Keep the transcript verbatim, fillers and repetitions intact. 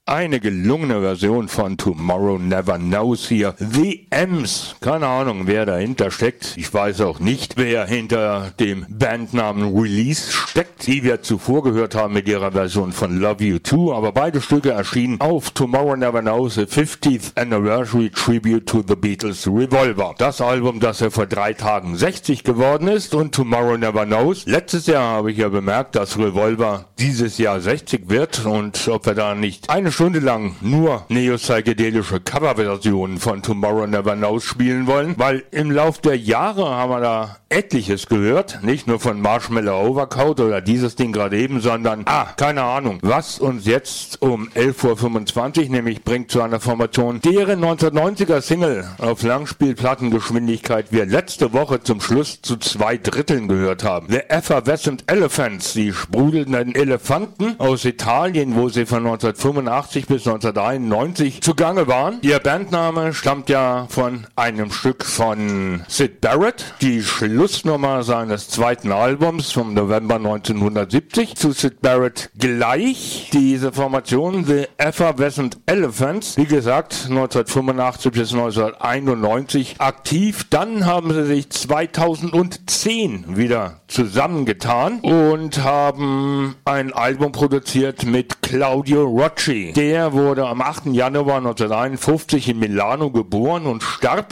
Eine gelungene Version von Tomorrow Never Knows hier. The M's. Keine Ahnung, wer dahinter steckt. Ich weiß auch nicht, wer hinter dem Bandnamen Release steckt, die wir zuvor gehört haben mit ihrer Version von Love You Too. Aber beide Stücke erschienen auf Tomorrow Never Knows, the fiftieth Anniversary Tribute to the Beatles Revolver. Das Album, das ja vor drei Tagen sechzig geworden ist, und Tomorrow Never Knows. Letztes Jahr habe ich ja bemerkt, dass Revolver dieses Jahr sechzig wird, und ob wir da nicht eine Stunde lang nur neo-psychedelische Coverversionen von Tomorrow Never Knows spielen wollen, weil im Lauf der Jahre haben wir da etliches gehört, nicht nur von Marshmallow Overcoat oder dieses Ding gerade eben, sondern, ah, keine Ahnung, was uns jetzt um elf Uhr fünfundzwanzig nämlich bringt zu einer Formation, deren neunzehnhundertneunziger Single auf Langspielplattengeschwindigkeit wir letzte Woche zum Schluss zu zwei Dritteln gehört haben. The Effervescent Elephants, die sprudelnden Elefanten aus Italien, wo sie von neunzehnhundertfünfundachtzig bis neunzehnhunderteinundneunzig zugange waren. Ihr Bandname stammt ja von einem Stück von Syd Barrett, die Schlussnummer seines zweiten Albums vom November neunzehnhundertsiebzig. Zu Syd Barrett gleich diese Formation The Effervescent Elephants, wie gesagt, neunzehnhundertfünfundachtzig bis neunzehnhunderteinundneunzig aktiv. Dann haben sie sich zweitausendzehn wieder zusammengetan und haben ein Album produziert mit Claudio Rocci. Der wurde am achten Januar neunzehnhunderteinundfünfzig in Milano geboren und starb